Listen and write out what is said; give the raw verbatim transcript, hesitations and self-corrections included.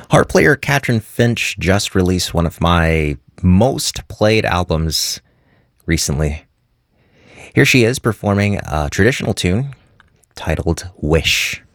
Harp player Katrin Finch just released one of my most played albums recently. Here she is performing a traditional tune titled Wish.